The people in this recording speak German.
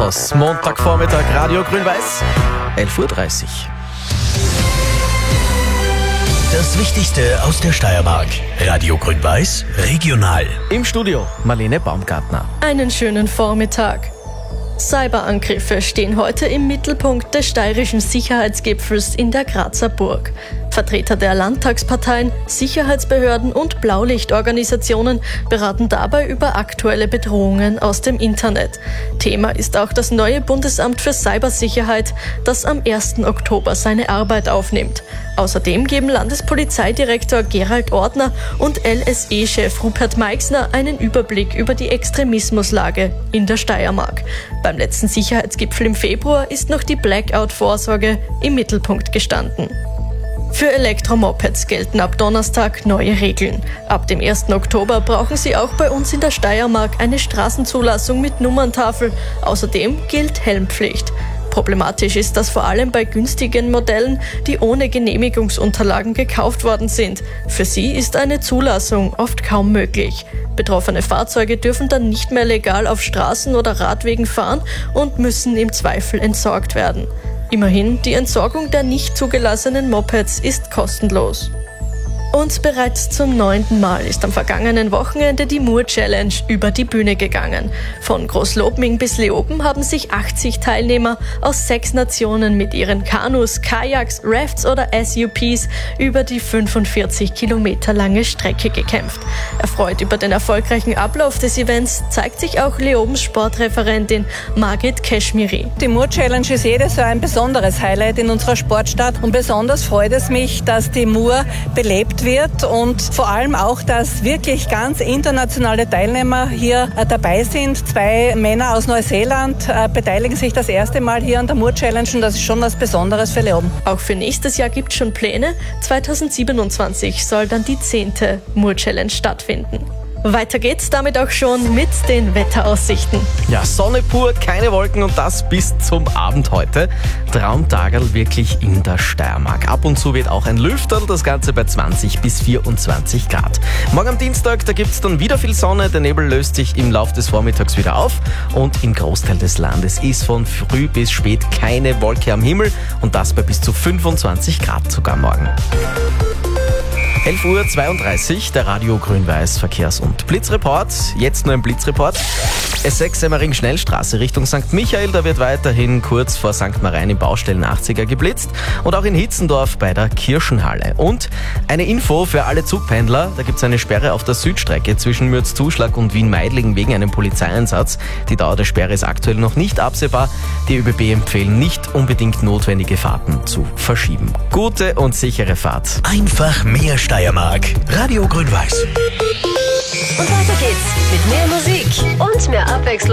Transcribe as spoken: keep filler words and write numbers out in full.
was. Montagvormittag, Radio Grün-Weiß, elf Uhr dreißig. Das Wichtigste aus der Steiermark. Radio Grün-Weiß, regional. Im Studio Marlene Baumgartner. Einen schönen Vormittag. Cyberangriffe stehen heute im Mittelpunkt des steirischen Sicherheitsgipfels in der Grazer Burg. Vertreter der Landtagsparteien, Sicherheitsbehörden und Blaulichtorganisationen beraten dabei über aktuelle Bedrohungen aus dem Internet. Thema ist auch das neue Bundesamt für Cybersicherheit, das am ersten Oktober seine Arbeit aufnimmt. Außerdem geben Landespolizeidirektor Gerald Ortner und L S E-Chef Rupert Meixner einen Überblick über die Extremismuslage in der Steiermark. Beim letzten Sicherheitsgipfel im Februar ist noch die Blackout-Vorsorge im Mittelpunkt gestanden. Für Elektromopeds gelten ab Donnerstag neue Regeln. Ab dem ersten Oktober brauchen sie auch bei uns in der Steiermark eine Straßenzulassung mit Nummerntafel. Außerdem gilt Helmpflicht. Problematisch ist das vor allem bei günstigen Modellen, die ohne Genehmigungsunterlagen gekauft worden sind. Für sie ist eine Zulassung oft kaum möglich. Betroffene Fahrzeuge dürfen dann nicht mehr legal auf Straßen oder Radwegen fahren und müssen im Zweifel entsorgt werden. Immerhin, die Entsorgung der nicht zugelassenen Mopeds ist kostenlos. Und bereits zum neunten Mal ist am vergangenen Wochenende die Mur-Challenge über die Bühne gegangen. Von Großlobming bis Leoben haben sich achtzig Teilnehmer aus sechs Nationen mit ihren Kanus, Kajaks, Rafts oder S U Ps über die fünfundvierzig Kilometer lange Strecke gekämpft. Erfreut über den erfolgreichen Ablauf des Events zeigt sich auch Leobens Sportreferentin Margit Keschmiri. Die Mur-Challenge ist jedes Jahr ein besonderes Highlight in unserer Sportstadt und besonders freut es mich, dass die Mur belebt wird und vor allem auch, dass wirklich ganz internationale Teilnehmer hier äh, dabei sind. Zwei Männer aus Neuseeland äh, beteiligen sich das erste Mal hier an der Mur-Challenge und das ist schon was Besonderes für Leoben. Auch für nächstes Jahr gibt es schon Pläne. zweitausendsiebenundzwanzig soll dann die zehnte Mur-Challenge stattfinden. Weiter geht's damit auch schon mit den Wetteraussichten. Ja, Sonne pur, keine Wolken und das bis zum Abend heute. Traumtagerl wirklich in der Steiermark. Ab und zu wird auch ein Lüfterl, das Ganze bei zwanzig bis vierundzwanzig Grad. Morgen am Dienstag, da gibt's dann wieder viel Sonne. Der Nebel löst sich im Laufe des Vormittags wieder auf und im Großteil des Landes ist von früh bis spät keine Wolke am Himmel und das bei bis zu fünfundzwanzig Grad sogar morgen. elf Uhr zweiunddreißig, der Radio Grün-Weiß Verkehrs- und Blitzreport. Jetzt nur ein Blitzreport. S sechs Semmering-Schnellstraße Richtung Sankt Michael, da wird weiterhin kurz vor Sankt Marein im Baustellen achtziger geblitzt und auch in Hitzendorf bei der Kirchenhalle. Und eine Info für alle Zugpendler, da gibt es eine Sperre auf der Südstrecke zwischen Mürzzuschlag und Wien-Meidling wegen einem Polizeieinsatz. Die Dauer der Sperre ist aktuell noch nicht absehbar. Die ÖBB empfehlen nicht unbedingt notwendige Fahrten zu verschieben. Gute und sichere Fahrt. Einfach mehr Steiermark. Radio Grün-Weiß. Und weiter geht's mit mehr Musik und mehr Abwechslung.